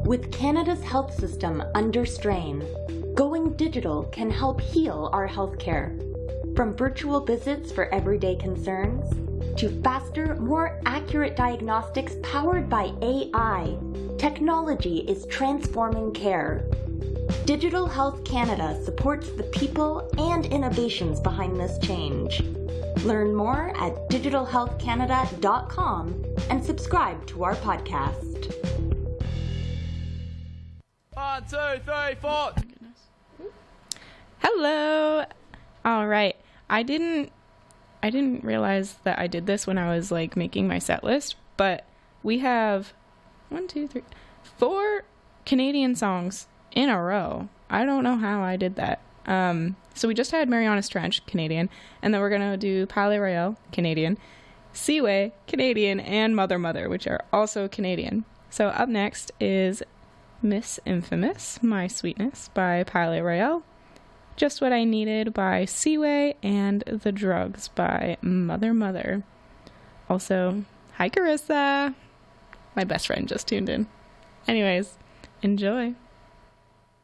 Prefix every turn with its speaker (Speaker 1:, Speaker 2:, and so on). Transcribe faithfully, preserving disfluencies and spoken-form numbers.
Speaker 1: With Canada's health system under strain, going digital can help heal our healthcare. From virtual visits for everyday concerns, to faster, more accurate diagnostics powered by A I, technology is transforming care. Digital Health Canada supports the people and innovations behind this change. Learn more at digital health canada dot com and subscribe to our podcast.
Speaker 2: One, two, three, four.
Speaker 3: Hello. All right. I didn't I didn't realize that I did this when I was like making my set list, but we have one, two, three, four Canadian songs in a row. I don't know how I did that. Um, so we just had Marianas Trench, Canadian, and then we're gonna do Palais Royale, Canadian, Seaway, Canadian, and Mother Mother, which are also Canadian. So up next is Miss Infamous, My Sweetness by Palais Royale, Just What I Needed by Seaway, and The Drugs by Mother Mother. Also, hi Carissa. My best friend just tuned in. Anyways, enjoy.